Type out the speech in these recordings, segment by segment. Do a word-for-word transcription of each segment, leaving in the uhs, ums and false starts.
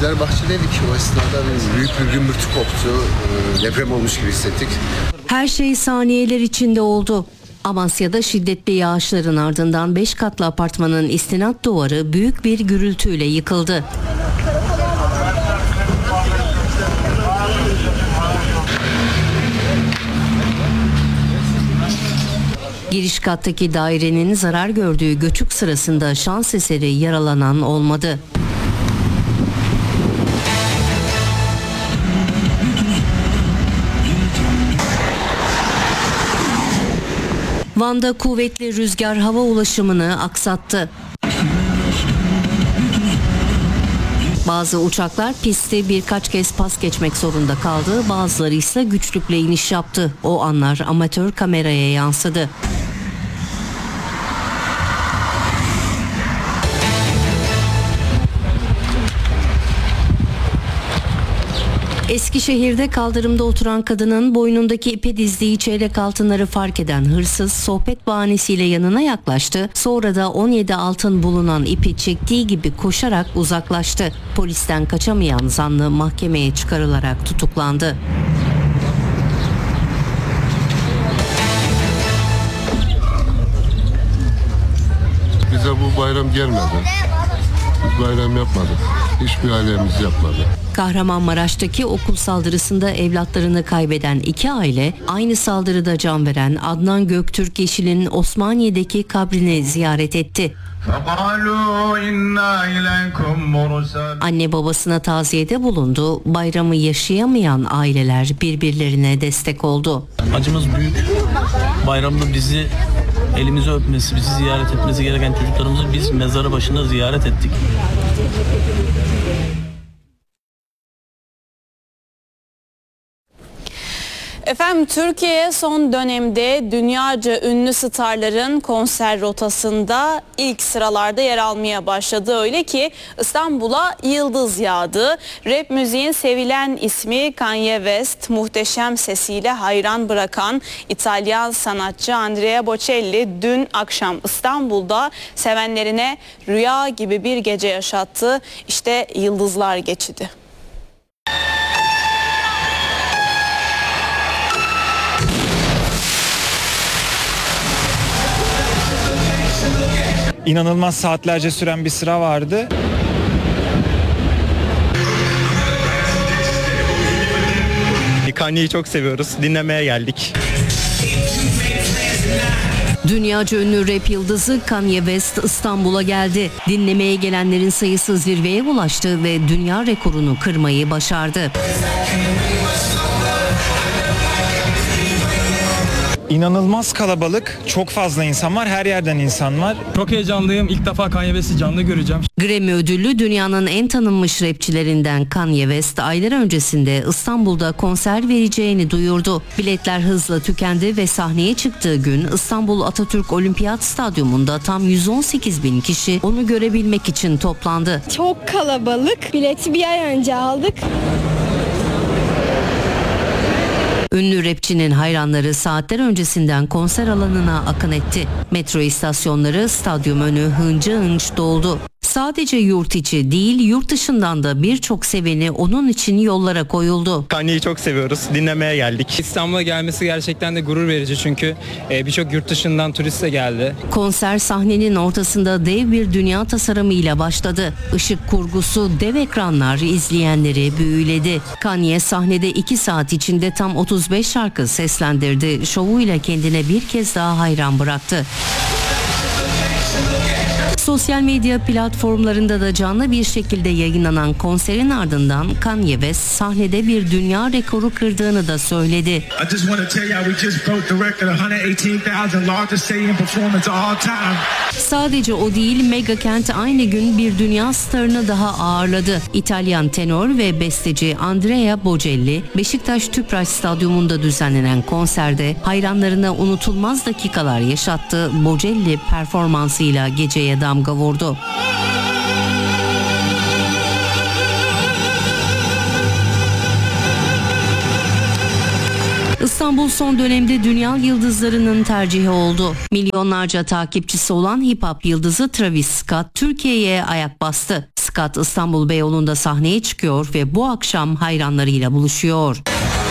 bizler bahçedeydik. O esnada büyük bir gümbürtü koptu. Deprem olmuş gibi hissettik. Her şey saniyeler içinde oldu. Amasya'da şiddetli yağışların ardından beş katlı apartmanın istinat duvarı büyük bir gürültüyle yıkıldı. Giriş kattaki dairenin zarar gördüğü göçük sırasında şans eseri yaralanan olmadı. Van'da kuvvetli rüzgar hava ulaşımını aksattı. Bazı uçaklar pisti birkaç kez pas geçmek zorunda kaldı, bazıları ise güçlükle iniş yaptı. O anlar amatör kameraya yansıdı. Eskişehir'de kaldırımda oturan kadının boynundaki ipe dizdiği çeyrek altınları fark eden hırsız sohbet bahanesiyle yanına yaklaştı. Sonra da on yedi altın bulunan ipi çektiği gibi koşarak uzaklaştı. Polisten kaçamayan zanlı mahkemeye çıkarılarak tutuklandı. Bize bu bayram gelmedi. Biz bayram yapmadık. Hiçbir ailemiz yapmadı. Kahramanmaraş'taki okul saldırısında evlatlarını kaybeden iki aile aynı saldırıda can veren Adnan Göktürk Yeşil'in Osmaniye'deki kabrini ziyaret etti. Anne babasına taziyede bulundu. Bayramı yaşayamayan aileler birbirlerine destek oldu. Acımız büyük. Bayramda bizi elimizi öpmesi, bizi ziyaret etmesi gereken çocuklarımızı biz mezarı başında ziyaret ettik. Efendim, Türkiye son dönemde dünyaca ünlü starların konser rotasında ilk sıralarda yer almaya başladı. Öyle ki İstanbul'a yıldız yağdı. Rap müziğin sevilen ismi Kanye West, muhteşem sesiyle hayran bırakan İtalyan sanatçı Andrea Bocelli dün akşam İstanbul'da sevenlerine rüya gibi bir gece yaşattı. İşte Yıldızlar Geçidi. İnanılmaz saatlerce süren bir sıra vardı. Kanye'yi çok seviyoruz. Dinlemeye geldik. Dünyaca ünlü rap yıldızı Kanye West İstanbul'a geldi. Dinlemeye gelenlerin sayısı zirveye ulaştı ve dünya rekorunu kırmayı başardı. İnanılmaz kalabalık, çok fazla insan var, her yerden insan var. Çok heyecanlıyım. İlk defa Kanye West'i canlı göreceğim. Grammy ödüllü dünyanın en tanınmış rapçilerinden Kanye West aylar öncesinde İstanbul'da konser vereceğini duyurdu. Biletler hızla tükendi ve sahneye çıktığı gün İstanbul Atatürk Olimpiyat Stadyumunda tam yüz on sekiz bin kişi onu görebilmek için toplandı. Çok kalabalık. Bileti bir ay önce aldık. Ünlü rapçinin hayranları saatler öncesinden konser alanına akın etti. Metro istasyonları, stadyum önü hınca hınç doldu. Sadece yurt içi değil, yurt dışından da birçok seveni onun için yollara koyuldu. Kanye'yi çok seviyoruz. Dinlemeye geldik. İstanbul'a gelmesi gerçekten de gurur verici çünkü birçok yurt dışından turist de geldi. Konser sahnenin ortasında dev bir dünya tasarımıyla başladı. Işık kurgusu, dev ekranlar izleyenleri büyüledi. Kanye sahnede iki saat içinde tam otuz beş şarkı seslendirdi. Şovuyla kendine bir kez daha hayran bıraktı. Sosyal medya platformlarında da canlı bir şekilde yayınlanan konserin ardından Kanye West sahnede bir dünya rekoru kırdığını da söyledi. Sadece o değil, mega kent aynı gün bir dünya starını daha ağırladı. İtalyan tenor ve besteci Andrea Bocelli, Beşiktaş Tüpraş Stadyumunda düzenlenen konserde hayranlarına unutulmaz dakikalar yaşattı. Bocelli performansıyla geceye damga vurdu. İstanbul son dönemde dünya yıldızlarının tercihi oldu. Milyonlarca takipçisi olan hip hop yıldızı Travis Scott Türkiye'ye ayak bastı. Scott İstanbul Beyoğlu'nda sahneye çıkıyor ve bu akşam hayranlarıyla buluşuyor.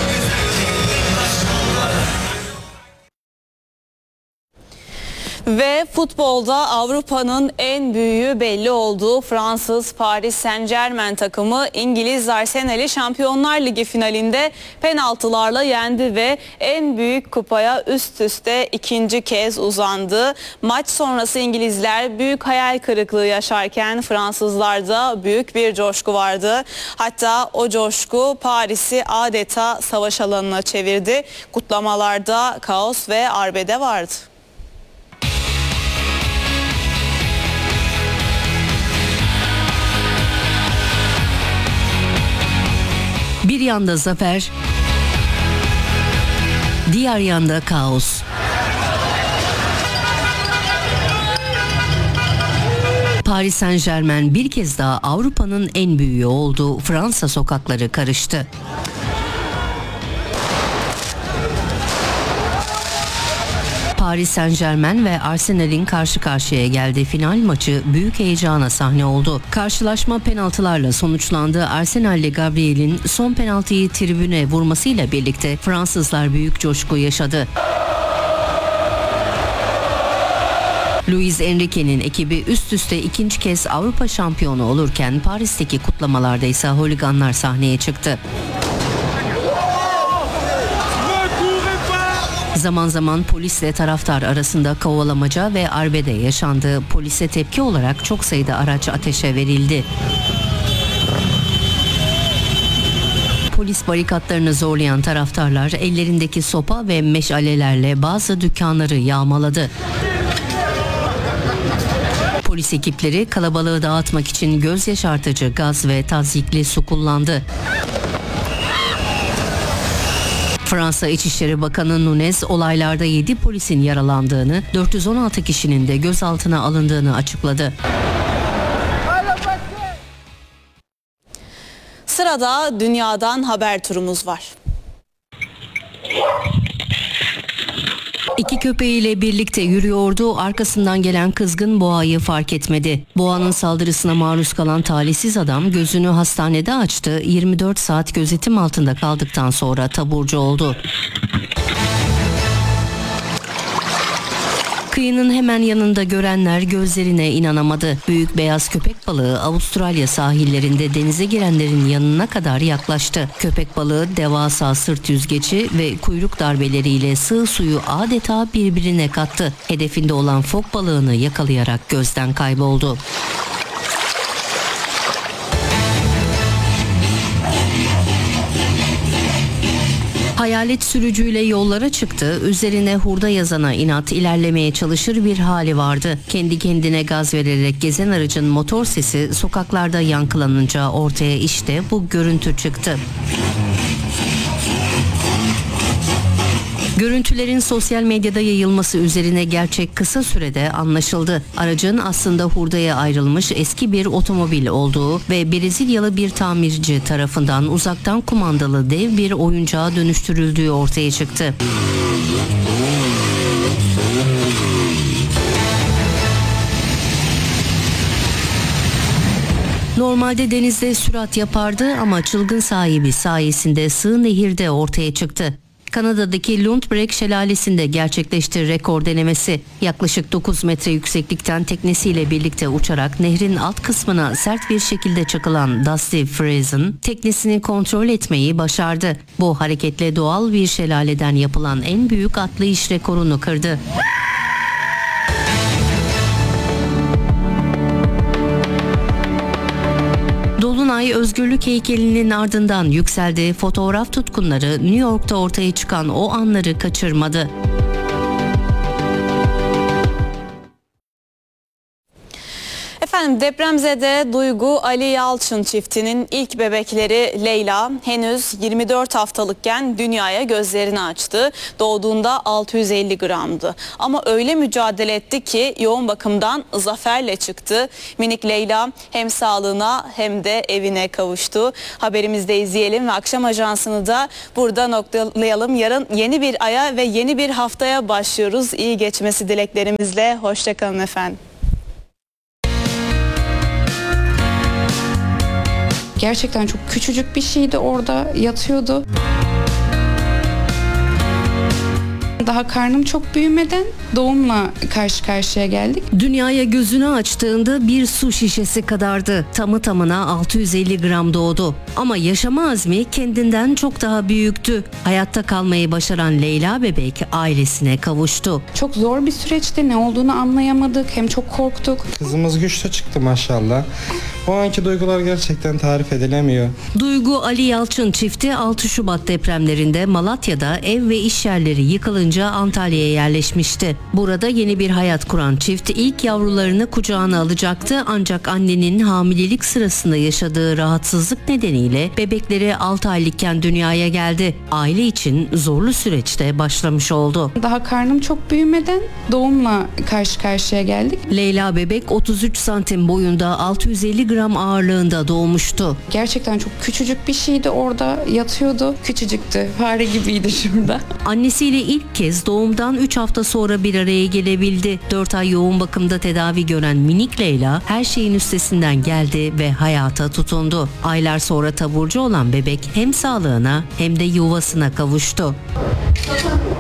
Ve futbolda Avrupa'nın en büyüğü belli olduğu Fransız Paris Saint-Germain takımı İngiliz Arsenal'i Şampiyonlar Ligi finalinde penaltılarla yendi ve en büyük kupaya üst üste ikinci kez uzandı. Maç sonrası İngilizler büyük hayal kırıklığı yaşarken Fransızlarda büyük bir coşku vardı. Hatta o coşku Paris'i adeta savaş alanına çevirdi. Kutlamalarda kaos ve arbede vardı. Bir yanda zafer, diğer yanda kaos. Paris Saint-Germain bir kez daha Avrupa'nın en büyüğü oldu. Fransa sokakları karıştı. Paris Saint-Germain ve Arsenal'in karşı karşıya geldiği final maçı büyük heyecana sahne oldu. Karşılaşma penaltılarla sonuçlandı. Arsenal'li Gabriel'in son penaltıyı tribüne vurmasıyla birlikte Fransızlar büyük coşku yaşadı. Luis Enrique'nin ekibi üst üste ikinci kez Avrupa şampiyonu olurken Paris'teki kutlamalarda ise holiganlar sahneye çıktı. Zaman zaman polisle taraftar arasında kovalamaca ve arbede yaşandı. Polise tepki olarak çok sayıda araç ateşe verildi. Polis barikatlarını zorlayan taraftarlar ellerindeki sopa ve meşalelerle bazı dükkanları yağmaladı. Polis ekipleri kalabalığı dağıtmak için göz yaşartıcı gaz ve tazyikli su kullandı. Fransa İçişleri Bakanı Nunez olaylarda yedi polisin yaralandığını, dört yüz on altı kişinin de gözaltına alındığını açıkladı. Sırada dünyadan haber turumuz var. İki köpeğiyle birlikte yürüyordu, arkasından gelen kızgın boğayı fark etmedi. Boğanın saldırısına maruz kalan talihsiz adam gözünü hastanede açtı, yirmi dört saat gözetim altında kaldıktan sonra taburcu oldu. Kıyının hemen yanında görenler gözlerine inanamadı. Büyük beyaz köpek balığı Avustralya sahillerinde denize girenlerin yanına kadar yaklaştı. Köpek balığı devasa sırt yüzgeci ve kuyruk darbeleriyle sığ suyu adeta birbirine kattı. Hedefinde olan fok balığını yakalayarak gözden kayboldu. Hayalet sürücüyle yollara çıktı, üzerine hurda yazana inat ilerlemeye çalışır bir hali vardı. Kendi kendine gaz vererek gezen aracın motor sesi sokaklarda yankılanınca ortaya işte bu görüntü çıktı. Görüntülerin sosyal medyada yayılması üzerine gerçek kısa sürede anlaşıldı. Aracın aslında hurdaya ayrılmış eski bir otomobil olduğu ve Brezilyalı bir tamirci tarafından uzaktan kumandalı dev bir oyuncağa dönüştürüldüğü ortaya çıktı. Normalde denizde sürat yapardı ama çılgın sahibi sayesinde sığ nehirde ortaya çıktı. Kanada'daki Lundbrek şelalesinde gerçekleşti rekor denemesi. Yaklaşık dokuz metre yükseklikten teknesiyle birlikte uçarak nehrin alt kısmına sert bir şekilde çakılan Dusty Friesen teknesini kontrol etmeyi başardı. Bu hareketle doğal bir şelaleden yapılan en büyük atlayış rekorunu kırdı. Dolunay özgürlük heykelinin ardından yükseldi. Fotoğraf tutkunları New York'ta ortaya çıkan o anları kaçırmadı. Efendim depremzede Duygu Ali Yalçın çiftinin ilk bebekleri Leyla henüz yirmi dört haftalıkken dünyaya gözlerini açtı. Doğduğunda altı yüz elli gramdı. Ama öyle mücadele etti ki yoğun bakımdan zaferle çıktı. Minik Leyla hem sağlığına hem de evine kavuştu. Haberimizde izleyelim ve akşam ajansını da burada noktalayalım. Yarın yeni bir aya ve yeni bir haftaya başlıyoruz. İyi geçmesi dileklerimizle. Hoşçakalın efendim. Gerçekten çok küçücük bir şeydi, orada yatıyordu. Daha karnım çok büyümeden doğumla karşı karşıya geldik. Dünyaya gözünü açtığında bir su şişesi kadardı. Tamı tamına altı yüz elli gram doğdu. Ama yaşama azmi kendinden çok daha büyüktü. Hayatta kalmayı başaran Leyla bebek ailesine kavuştu. Çok zor bir süreçti, ne olduğunu anlayamadık, hem çok korktuk. Kızımız güçlü çıktı maşallah. O anki duygular gerçekten tarif edilemiyor. Duygu Ali Yalçın çifti altı Şubat depremlerinde Malatya'da ev ve iş yerleri yıkılınca Antalya'ya yerleşmişti. Burada yeni bir hayat kuran çift ilk yavrularını kucağına alacaktı, ancak annenin hamilelik sırasında yaşadığı rahatsızlık nedeniyle bebekleri altı aylıkken dünyaya geldi. Aile için zorlu süreçte başlamış oldu. Daha karnım çok büyümeden doğumla karşı karşıya geldik. Leyla bebek otuz üç santim boyunda, altı yüz elli gram ağırlığında doğmuştu. Gerçekten çok küçücük bir şeydi, orada yatıyordu. Küçücüktü, fare gibiydi şurada. Annesiyle ilk kez doğumdan üç hafta sonra bir araya gelebildi. dört ay yoğun bakımda tedavi gören minik Leyla her şeyin üstesinden geldi ve hayata tutundu. Aylar sonra taburcu olan bebek hem sağlığına hem de yuvasına kavuştu.